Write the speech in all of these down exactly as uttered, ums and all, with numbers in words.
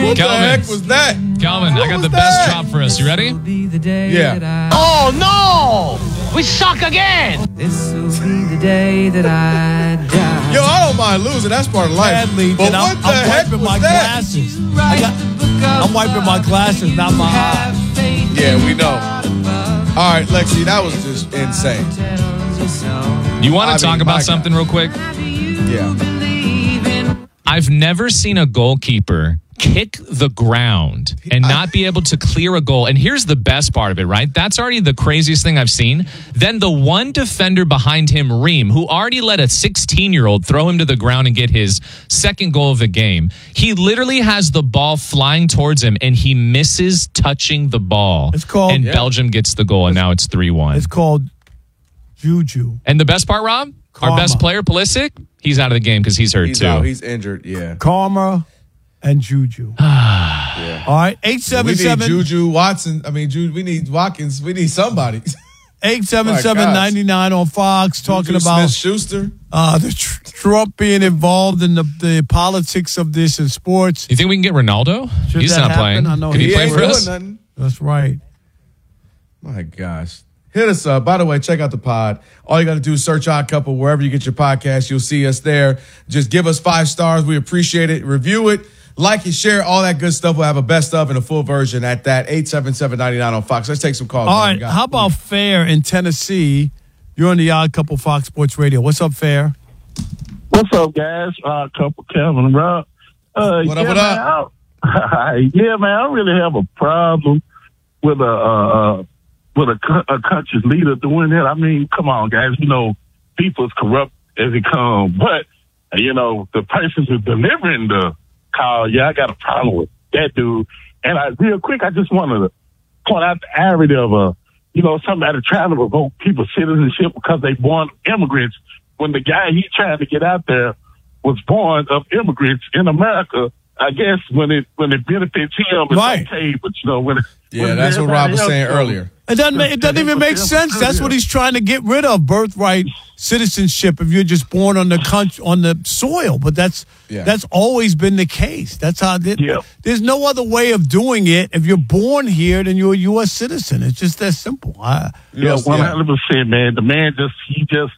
What Kelvin. the heck was that? Calvin, what I got the that? best drop for us. You ready? Yeah. Oh, no! We suck again! This will be the day that I die. Yo, I don't mind losing. That's part of life. Badly, but and what I'm, the I'm heck wiping was my that? glasses. I got, I'm wiping my glasses, not my eyes. Yeah, we know. All right, Lexi, that was just insane. You want I to talk mean, about my something God. real quick? Yeah. I've never seen a goalkeeper kick the ground and not be able to clear a goal. And here's the best part of it, right? That's already the craziest thing I've seen. Then the one defender behind him, Reem, who already let a sixteen-year-old throw him to the ground and get his second goal of the game. He literally has the ball flying towards him, and he misses touching the ball. It's called- And yeah. Belgium gets the goal, and now it's three one. It's called Juju. And the best part, Rob? Karma. Our best player, Pulisic, he's out of the game because he's hurt He's too. out. He's injured. Yeah. Karma and Juju. yeah. All right, eight We seven need seven Juju Watson. I mean, Ju- we need Watkins. We need somebody. eight seven seven ninety-nine on Fox talking Juju about Smith-Schuster. uh, the tr- Trump being involved in the, the politics of this in sports. You think we can get Ronaldo? Should He's that not happen? playing. I know Could he, he play ain't for doing us? nothing. That's right. My gosh. Hit us up. By the way, check out the pod. All you got to do is search Odd Couple wherever you get your podcast. You'll see us there. Just give us five stars. We appreciate it. Review it. Like it, share, all that good stuff. We'll have a best of and a full version at that. eight seven seven ninety-nine on Fox. Let's take some calls. All man. right, We got- how about Fair in Tennessee? You're on the Odd Couple Fox Sports Radio. What's up, Fair? What's up, guys? Uh, couple Kevin and Rob. Uh, What yeah, up, what man, up? I, yeah, man, I really have a problem with a uh, uh, with a, co- a country's leader doing that. I mean, come on, guys. You know, people's corrupt as it comes, but you know, the person who's delivering the call, yeah, I got a problem with that dude. And I, real quick, I just wanted to point out the irony of uh, you know, somebody trying to revoke people's citizenship because they born immigrants, when the guy he trying to get out there was born of immigrants in America. I guess when it when it benefits him, it's Right. okay. But you know, when it, Yeah, when that's what Rob was everybody saying else, earlier. It doesn't, make, it doesn't even make sense. That's what he's trying to get rid of, birthright citizenship, if you're just born on the country, on the soil. But that's Yeah. that's always been the case. That's how it, Yeah. there's no other way of doing it. If you're born here, then you're a U S citizen. It's just that simple. I, Yeah, one hundred percent, man. The man just he just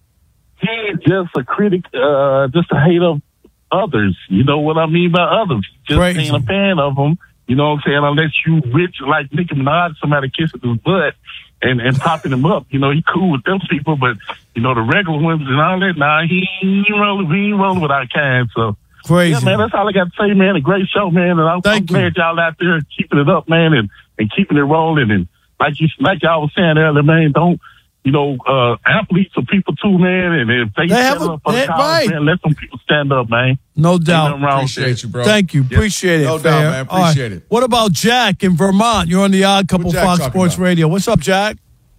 he's just a critic, uh, just a hate of others. You know what I mean by others? Just Crazy. ain't a fan of them. You know what I'm saying? Unless you rich like Nicki Minaj, somebody kissing his butt and and popping him up. You know, he cool with them people, but you know the regular ones and all that. Nah, he ain't rolling. He ain't rolling with our kind. So. crazy. Yeah, man, that's all I got to say, man. A great show, man. And I'm, I'm Thank you. glad y'all out there keeping it up, man, and, and keeping it rolling. And like you, like y'all was saying earlier, man, don't, you know, uh, athletes are people too, man. And if they, They have stand a- up for they- the cause, right. man, let them people stand up, man. No Ain't doubt. nothing wrong with Appreciate that. you, bro. Thank you. Appreciate it. No doubt, Fair. man. All right. Appreciate it. What about Jack in Vermont? You're on the Odd Couple What Jack Fox talking Sports about? Radio. What's up, Jack?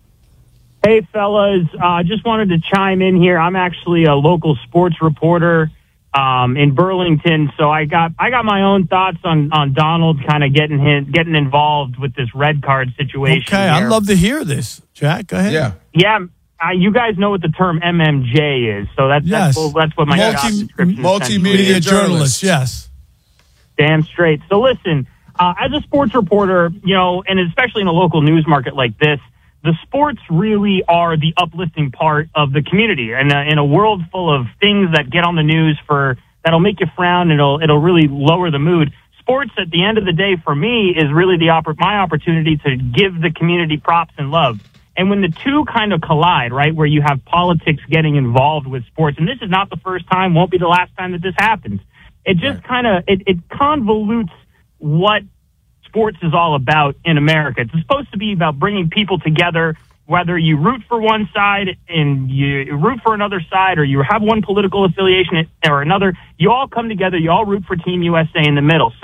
Hey, fellas, uh, just wanted to chime in here. I'm actually a local sports reporter um, in Burlington, so I got I got my own thoughts on, on Donald kind of getting his, getting involved with this red card situation. Okay, I'd here. love to hear this. Jack, go ahead. Yeah. Yeah, uh, you guys know what the term M M J is, so that's Yes. that's, what- that's what my Multi- job description multimedia essentially Media is. journalist, yes. Damn straight. So listen, uh, as a sports reporter, you know, and especially in a local news market like this, the sports really are the uplifting part of the community. And uh, in a world full of things that get on the news for that'll make you frown, and it'll it'll really lower the mood. Sports, at the end of the day, for me, is really the oppor- my opportunity to give the community props and love. And when the two kind of collide, right, where you have politics getting involved with sports, and this is not the first time, won't be the last time that this happens. It just kind of it, it convolutes what sports is all about in America. It's supposed to be about bringing people together, whether you root for one side and you root for another side, or you have one political affiliation or another. You all come together. You all root for Team U S A in the middle.